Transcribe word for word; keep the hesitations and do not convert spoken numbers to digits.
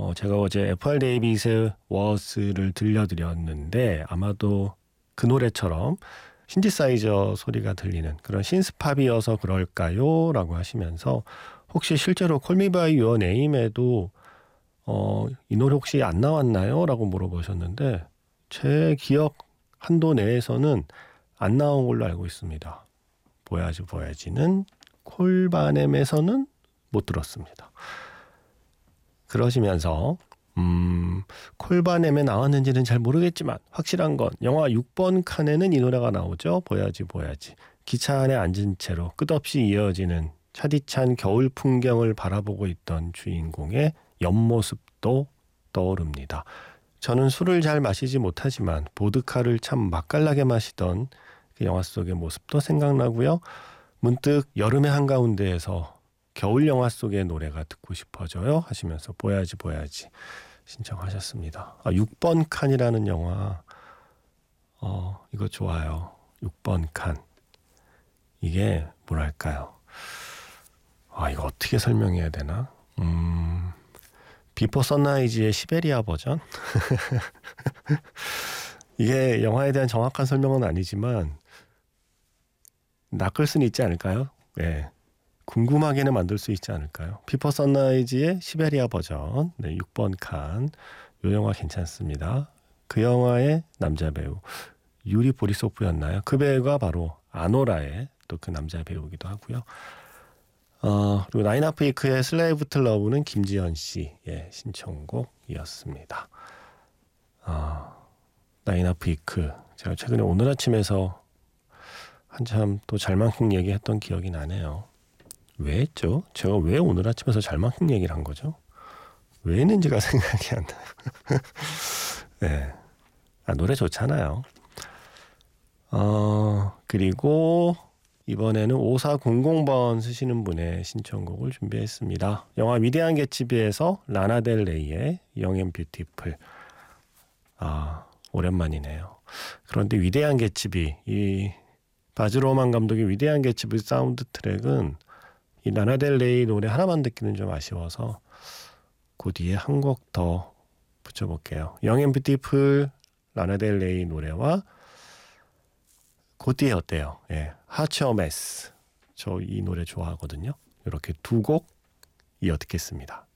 어, 제가 어제 에프알 데이빗의 워스를 들려드렸는데 아마도 그 노래처럼 신디사이저 소리가 들리는 그런 신스팝이어서 그럴까요? 라고 하시면서 혹시 실제로 콜미 바이 유어 네임에도 어, 이 노래 혹시 안 나왔나요? 라고 물어보셨는데 제 기억 한도 내에서는 안 나온 걸로 알고 있습니다. 보야지 보야지는 콜바넴에서는 못 들었습니다. 그러시면서 음, 콜바넴에 나왔는지는 잘 모르겠지만 확실한 건 영화 육 번 칸에는 이 노래가 나오죠. 보야지 보야지. 기차 안에 앉은 채로 끝없이 이어지는 차디찬 겨울 풍경을 바라보고 있던 주인공의 옆모습도 떠오릅니다. 저는 술을 잘 마시지 못하지만 보드카를 참 맛깔나게 마시던 그 영화 속의 모습도 생각나고요. 문득 여름의 한가운데에서 겨울 영화 속의 노래가 듣고 싶어져요 하시면서 보야지 보야지 신청하셨습니다. 아, 육 번 칸이라는 영화 어, 이거 좋아요. 육 번 칸. 이게 뭐랄까요. 아, 이거 어떻게 설명해야 되나? 음, 비포 선라이즈의 시베리아 버전? 이게 영화에 대한 정확한 설명은 아니지만 낚을 수는 있지 않을까요? 네. 궁금하게는 만들 수 있지 않을까요? 비포 선라이즈의 시베리아 버전. 네, 육 번 칸. 이 영화 괜찮습니다. 그 영화의 남자 배우 유리 보리소프였나요? 그 배우가 바로 아노라의 또 그 남자 배우기도 하고요. 어, 그리고 나인아프이크의 슬레이브 투 러브는 김지연 씨의 신청곡이었습니다. 어, 나인아프이크 제가 최근에 오늘 아침에서 한참 또 잘만큼 얘기했던 기억이 나네요. 왜 했죠? 제가 왜 오늘 아침에서 잘만큼 얘기를 한 거죠? 왜 했는지가 생각이 안 나요. 네. 아, 노래 좋잖아요. 어, 그리고 이번에는 오사공공 번 쓰시는 분의 신청곡을 준비했습니다. 영화 위대한 개츠비에서 라나델레이의 Young and Beautiful. 아, 오랜만이네요. 그런데 위대한 개츠비, 이 바즈 루만 감독의 위대한 개츠비 사운드 트랙은 이 라나델레이 노래 하나만 듣기는 좀 아쉬워서 그 뒤에 한 곡 더 붙여볼게요. Young and Beautiful 라나델레이 노래와 그 뒤에 어때요? 예, 하츠어메스. 저 이 노래 좋아하거든요. 이렇게 두 곡 이어 듣겠습니다.